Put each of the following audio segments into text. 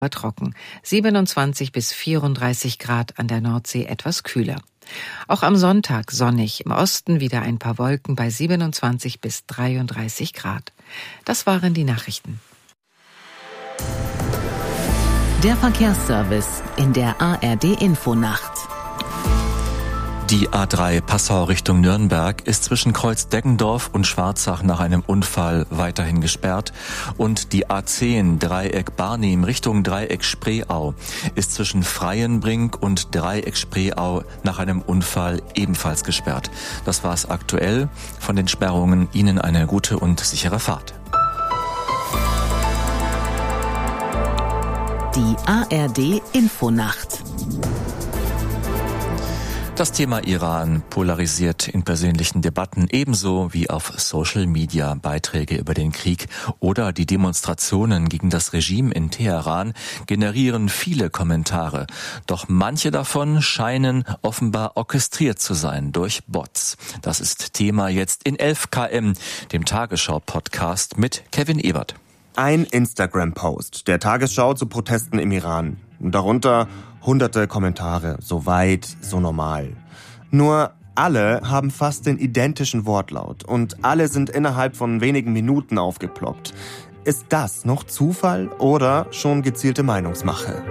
trocken, 27 bis 34 Grad an der Nordsee etwas kühler. Auch am Sonntag sonnig, im Osten wieder ein paar Wolken bei 27 bis 33 Grad. Das waren die Nachrichten. Der Verkehrsservice in der ARD-Infonacht. Die A3 Passau Richtung Nürnberg ist zwischen Kreuz-Deggendorf und Schwarzach nach einem Unfall weiterhin gesperrt und die A10 Dreieck Barnim Richtung Dreieck Spreeau ist zwischen Freienbrink und Dreieck Spreeau nach einem Unfall ebenfalls gesperrt. Das war's aktuell. Von den Sperrungen Ihnen eine gute und sichere Fahrt. Die ARD-Infonacht. Das Thema Iran polarisiert in persönlichen Debatten ebenso wie auf Social-Media. Beiträge über den Krieg oder die Demonstrationen gegen das Regime in Teheran generieren viele Kommentare. Doch manche davon scheinen offenbar orchestriert zu sein durch Bots. Das ist Thema jetzt in 11 km, dem Tagesschau-Podcast mit Kevin Ebert. Ein Instagram-Post der Tagesschau zu Protesten im Iran. Und darunter hunderte Kommentare, so weit, so normal. Nur alle haben fast den identischen Wortlaut und alle sind innerhalb von wenigen Minuten aufgeploppt. Ist das noch Zufall oder schon gezielte Meinungsmache?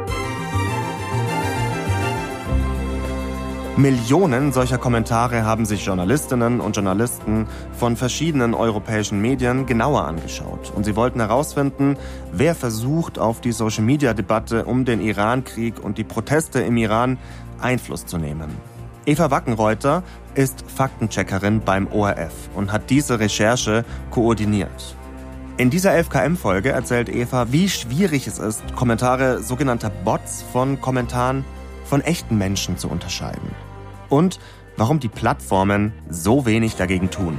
Millionen solcher Kommentare haben sich Journalistinnen und Journalisten von verschiedenen europäischen Medien genauer angeschaut. Und sie wollten herausfinden, wer versucht, auf die Social-Media-Debatte um den Iran-Krieg und die Proteste im Iran Einfluss zu nehmen. Eva Wackenreuter ist Faktencheckerin beim ORF und hat diese Recherche koordiniert. In dieser 11 km-Folge erzählt Eva, wie schwierig es ist, Kommentare sogenannter Bots von Kommentaren von echten Menschen zu unterscheiden. Und warum die Plattformen so wenig dagegen tun.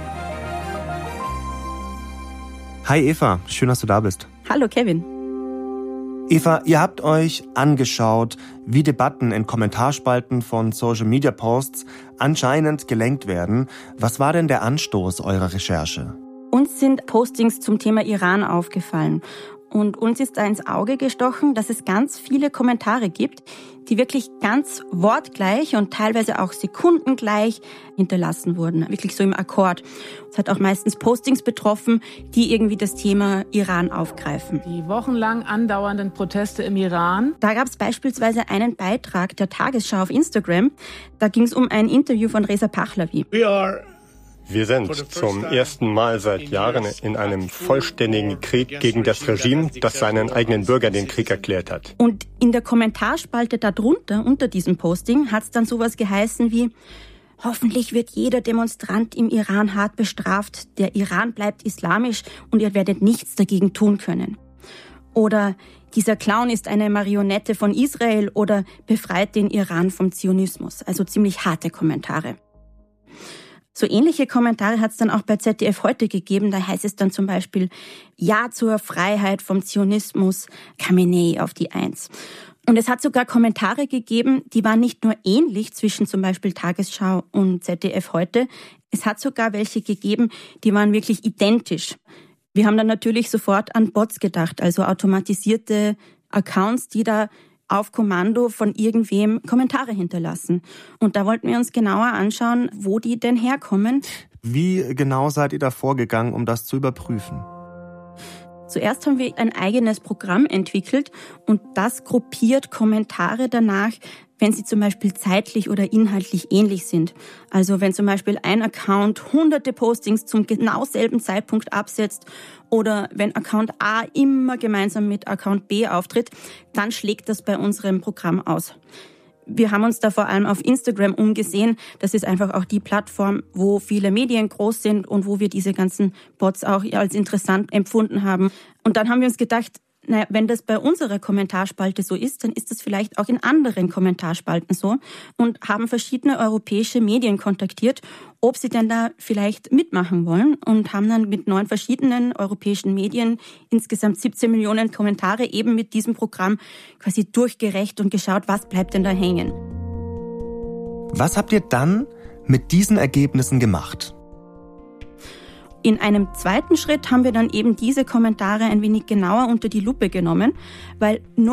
Hi Eva, schön, dass du da bist. Hallo Kevin. Eva, ihr habt euch angeschaut, wie Debatten in Kommentarspalten von Social-Media-Posts anscheinend gelenkt werden. Was war denn der Anstoß eurer Recherche? Uns sind Postings zum Thema Iran aufgefallen. Und uns ist da ins Auge gestochen, dass es ganz viele Kommentare gibt, die wirklich ganz wortgleich und teilweise auch sekundengleich hinterlassen wurden. Wirklich so im Akkord. Es hat auch meistens Postings betroffen, die irgendwie das Thema Iran aufgreifen. Die wochenlang andauernden Proteste im Iran. Da gab es beispielsweise einen Beitrag der Tagesschau auf Instagram. Da ging es um ein Interview von Reza Pahlavi. Wir sind zum ersten Mal seit Jahren in einem vollständigen Krieg gegen das Regime, das seinen eigenen Bürgern den Krieg erklärt hat. Und in der Kommentarspalte darunter, unter diesem Posting, hat es dann sowas geheißen wie: Hoffentlich wird jeder Demonstrant im Iran hart bestraft. Der Iran bleibt islamisch und ihr werdet nichts dagegen tun können. Oder dieser Clown ist eine Marionette von Israel oder befreit den Iran vom Zionismus. Also ziemlich harte Kommentare. So ähnliche Kommentare hat es dann auch bei ZDF heute gegeben. Da heißt es dann zum Beispiel: Ja zur Freiheit vom Zionismus, Khamenei auf die 1. Und es hat sogar Kommentare gegeben, die waren nicht nur ähnlich zwischen zum Beispiel Tagesschau und ZDF heute. Es hat sogar welche gegeben, die waren wirklich identisch. Wir haben dann natürlich sofort an Bots gedacht, also automatisierte Accounts, die da auf Kommando von irgendwem Kommentare hinterlassen. Und da wollten wir uns genauer anschauen, wo die denn herkommen. Wie genau seid ihr da vorgegangen, um das zu überprüfen? Zuerst haben wir ein eigenes Programm entwickelt und das gruppiert Kommentare danach, wenn sie zum Beispiel zeitlich oder inhaltlich ähnlich sind. Also wenn zum Beispiel ein Account hunderte Postings zum genau selben Zeitpunkt absetzt oder wenn Account A immer gemeinsam mit Account B auftritt, dann schlägt das bei unserem Programm aus. Wir haben uns da vor allem auf Instagram umgesehen. Das ist einfach auch die Plattform, wo viele Medien groß sind und wo wir diese ganzen Bots auch als interessant empfunden haben. Und dann haben wir uns gedacht, naja, wenn das bei unserer Kommentarspalte so ist, dann ist das vielleicht auch in anderen Kommentarspalten so und haben verschiedene europäische Medien kontaktiert, ob sie denn da vielleicht mitmachen wollen und haben dann mit 9 verschiedenen europäischen Medien insgesamt 17 Millionen Kommentare eben mit diesem Programm quasi durchgerecht und geschaut, was bleibt denn da hängen. Was habt ihr dann mit diesen Ergebnissen gemacht? In einem zweiten Schritt haben wir dann eben diese Kommentare ein wenig genauer unter die Lupe genommen, weil nur